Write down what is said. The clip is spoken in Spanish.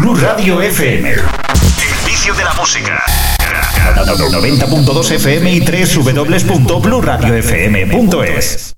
Blu Radio FM. El vicio de la música. 90.2 FM y www.bluradiofm.es.